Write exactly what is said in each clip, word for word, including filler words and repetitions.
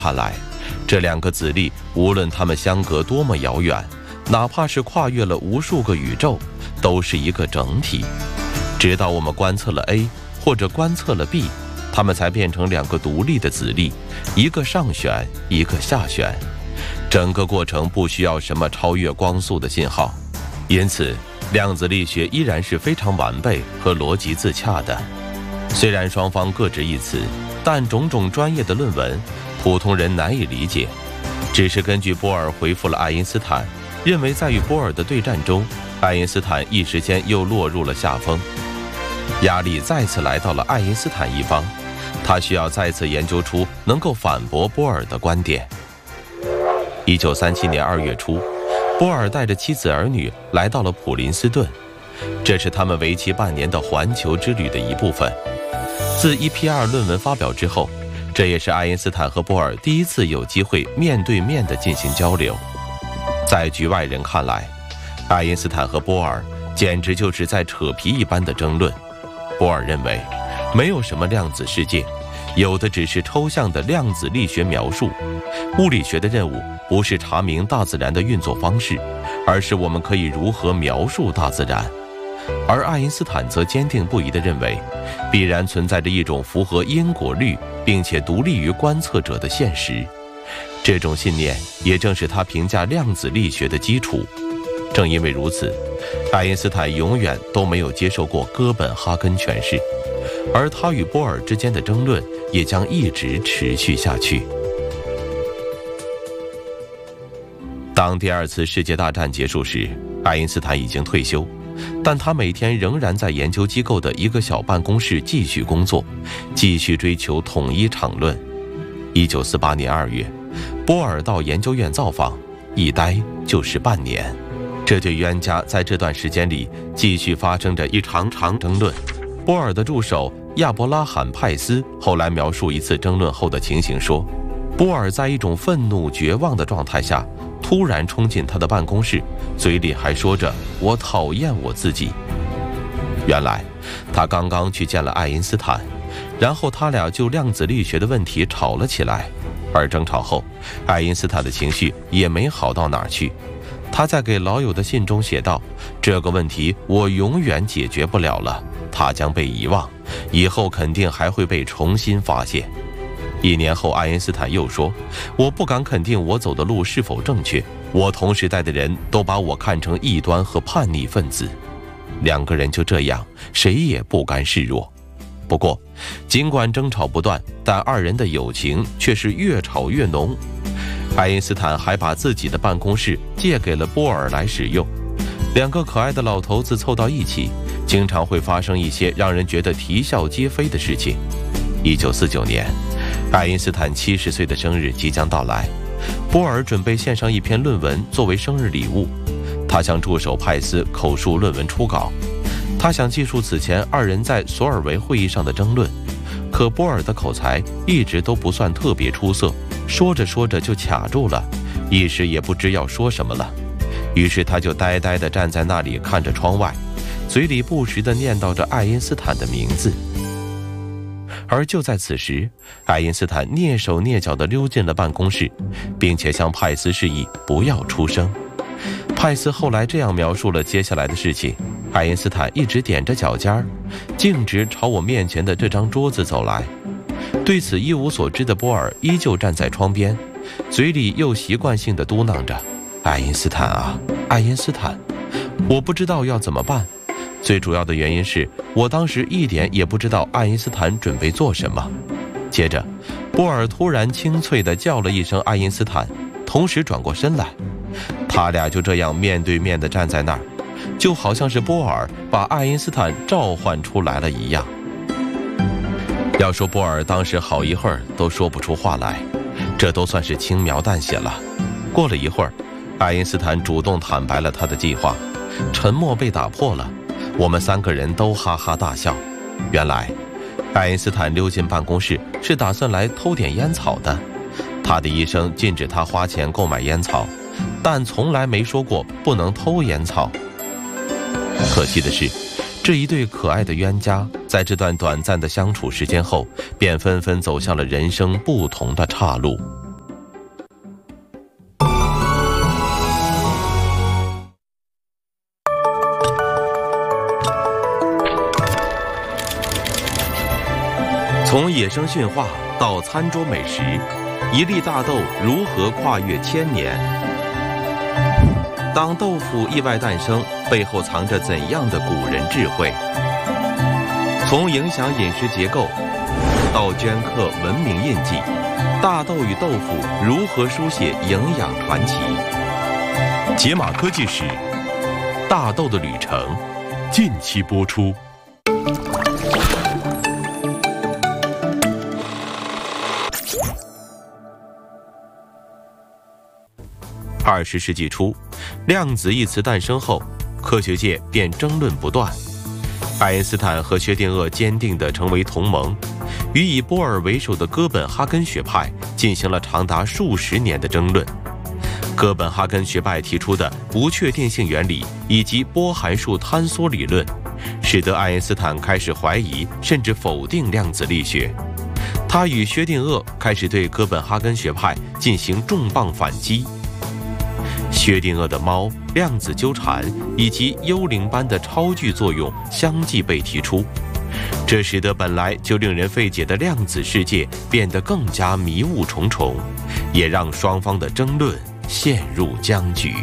看来，这两个子粒无论它们相隔多么遥远，哪怕是跨越了无数个宇宙，都是一个整体。直到我们观测了 A 或者观测了 B， 它们才变成两个独立的子粒，一个上旋，一个下旋。整个过程不需要什么超越光速的信号，因此量子力学依然是非常完备和逻辑自洽的。虽然双方各执一词，但种种专业的论文，普通人难以理解。只是根据波尔回复了爱因斯坦，认为在与波尔的对战中，爱因斯坦一时间又落入了下风。压力再次来到了爱因斯坦一方，他需要再次研究出能够反驳波尔的观点。一九三七年二月初，波尔带着妻子儿女来到了普林斯顿，这是他们为期半年的环球之旅的一部分。自 E P R 论文发表之后，这也是爱因斯坦和波尔第一次有机会面对面地进行交流。在局外人看来，爱因斯坦和波尔简直就是在扯皮一般的争论。波尔认为，没有什么量子世界，有的只是抽象的量子力学描述。物理学的任务不是查明大自然的运作方式，而是我们可以如何描述大自然。而爱因斯坦则坚定不移地认为，必然存在着一种符合因果律并且独立于观测者的现实。这种信念也正是他评价量子力学的基础。正因为如此，爱因斯坦永远都没有接受过哥本哈根诠释，而他与波尔之间的争论也将一直持续下去。当第二次世界大战结束时，爱因斯坦已经退休，但他每天仍然在研究机构的一个小办公室继续工作，继续追求统一场论。一九四八年二月，波尔到研究院造访，一待就是半年。这对冤家在这段时间里继续发生着一场场争论。波尔的助手亚伯拉罕·派斯后来描述一次争论后的情形说，波尔在一种愤怒绝望的状态下突然冲进他的办公室，嘴里还说着我讨厌我自己。原来他刚刚去见了爱因斯坦，然后他俩就量子力学的问题吵了起来。而争吵后，爱因斯坦的情绪也没好到哪儿去。他在给老友的信中写道，这个问题我永远解决不了了，它将被遗忘，以后肯定还会被重新发现。一年后，爱因斯坦又说，我不敢肯定我走的路是否正确，我同时代的人都把我看成异端和叛逆分子。两个人就这样，谁也不甘示弱。不过尽管争吵不断，但二人的友情却是越吵越浓。爱因斯坦还把自己的办公室借给了波尔来使用，两个可爱的老头子凑到一起，经常会发生一些让人觉得啼笑皆非的事情。一九四九年，爱因斯坦七十岁的生日即将到来，波尔准备献上一篇论文作为生日礼物。他向助手派斯口述论文初稿，他想记述此前二人在索尔维会议上的争论，可波尔的口才一直都不算特别出色，说着说着就卡住了，一时也不知要说什么了。于是他就呆呆地站在那里看着窗外，嘴里不时地念叨着爱因斯坦的名字。而就在此时，爱因斯坦蹑手蹑脚地溜进了办公室，并且向派斯示意不要出声。派斯后来这样描述了接下来的事情，爱因斯坦一直踮着脚尖儿，径直朝我面前的这张桌子走来。对此一无所知的波尔依旧站在窗边，嘴里又习惯性地嘟囔着，爱因斯坦啊，爱因斯坦。我不知道要怎么办，最主要的原因是我当时一点也不知道爱因斯坦准备做什么。接着波尔突然清脆地叫了一声爱因斯坦，同时转过身来。他俩就这样面对面地站在那儿，就好像是波尔把爱因斯坦召唤出来了一样。要说波尔当时好一会儿都说不出话来，这都算是轻描淡写了。过了一会儿，爱因斯坦主动坦白了他的计划，沉默被打破了，我们三个人都哈哈大笑。原来爱因斯坦溜进办公室是打算来偷点烟草的，他的医生禁止他花钱购买烟草，但从来没说过不能偷烟草。可惜的是，这一对可爱的冤家在这段短暂的相处时间后，便纷纷走向了人生不同的岔路。 从野生驯化到餐桌美食，一粒大豆如何跨越千年？当豆腐意外诞生，背后藏着怎样的古人智慧？从影响饮食结构到镌刻文明印记，大豆与豆腐如何书写营养传奇？解码科技史，大豆的旅程，近期播出。二十世纪初，量子一词诞生后，科学界便争论不断。爱因斯坦和薛定谔坚定地成为同盟，与以波尔为首的哥本哈根学派进行了长达数十年的争论。哥本哈根学派提出的不确定性原理以及波函数坍缩理论，使得爱因斯坦开始怀疑甚至否定量子力学。他与薛定谔开始对哥本哈根学派进行重磅反击。薛定谔的猫、量子纠缠以及幽灵般的超距作用相继被提出，这使得本来就令人费解的量子世界变得更加迷雾重重，也让双方的争论陷入僵局。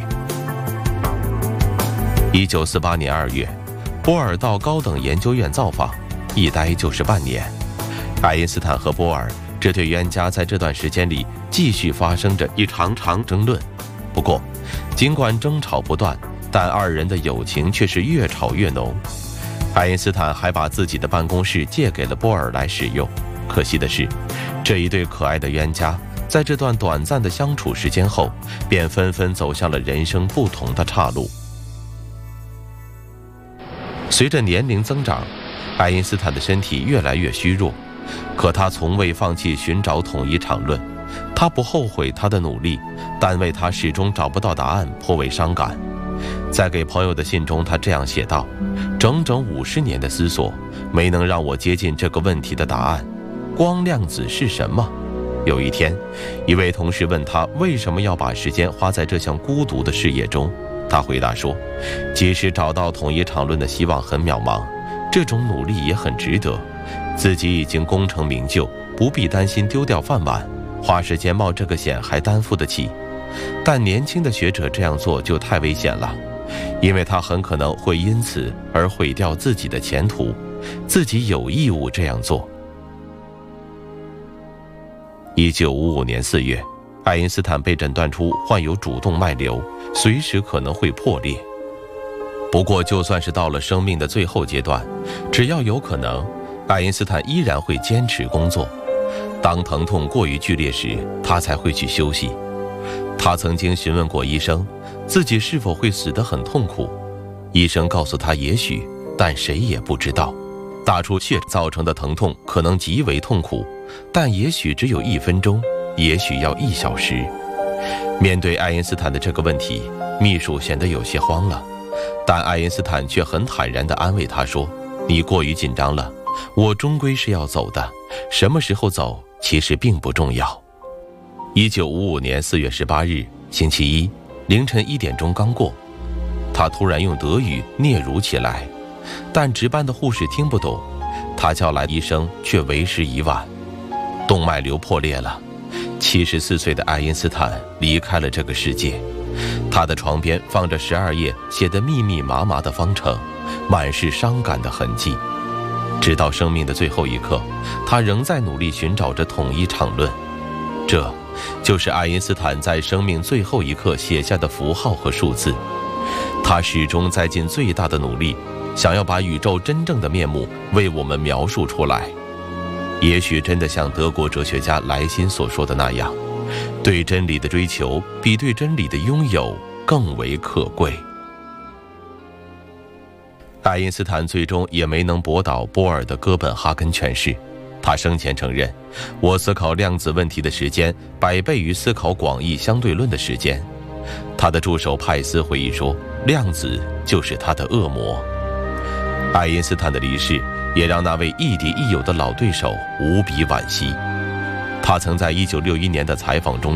一九四八年二月，波尔到高等研究院造访，一待就是半年。爱因斯坦和波尔这对冤家在这段时间里继续发生着一场场争论。不过，尽管争吵不断，但二人的友情却是越吵越浓。爱因斯坦还把自己的办公室借给了波尔来使用。可惜的是，这一对可爱的冤家在这段短暂的相处时间后，便纷纷走向了人生不同的岔路。随着年龄增长，爱因斯坦的身体越来越虚弱，可他从未放弃寻找统一场论。他不后悔他的努力，但为他始终找不到答案颇为伤感。在给朋友的信中，他这样写道：整整五十年的思索没能让我接近这个问题的答案。光量子是什么？有一天，一位同事问他为什么要把时间花在这项孤独的事业中，他回答说，即使找到统一场论的希望很渺茫，这种努力也很值得。自己已经功成名就，不必担心丢掉饭碗，花时间冒这个险还担负得起。但年轻的学者这样做就太危险了，因为他很可能会因此而毁掉自己的前途，自己有义务这样做。一九五五年四月，爱因斯坦被诊断出患有主动脉瘤，随时可能会破裂。不过就算是到了生命的最后阶段，只要有可能，爱因斯坦依然会坚持工作。当疼痛过于剧烈时，他才会去休息。他曾经询问过医生，自己是否会死得很痛苦。医生告诉他也许，但谁也不知道。大出血造成的疼痛可能极为痛苦，但也许只有一分钟，也许要一小时。面对爱因斯坦的这个问题，秘书显得有些慌了，但爱因斯坦却很坦然地安慰他说，你过于紧张了，我终归是要走的，什么时候走其实并不重要。一九五五年四月十八日，星期一，凌晨一点钟刚过，他突然用德语嗫嚅起来，但值班的护士听不懂，他叫来医生却为时已晚。动脉瘤破裂了，七十四岁的爱因斯坦离开了这个世界。他的床边放着十二页写得密密麻麻的方程，满是伤感的痕迹。直到生命的最后一刻，他仍在努力寻找着统一场论。这就是爱因斯坦在生命最后一刻写下的符号和数字。他始终在尽最大的努力，想要把宇宙真正的面目为我们描述出来。也许真的像德国哲学家莱辛所说的那样，对真理的追求比对真理的拥有更为可贵。爱因斯坦最终也没能驳倒波尔的哥本哈根诠释。他生前承认，我思考量子问题的时间百倍于思考广义相对论的时间。他的助手派斯回忆说，量子就是他的恶魔。爱因斯坦的离世也让那位亦敌亦友的老对手无比惋惜。他曾在一九六一年的采访中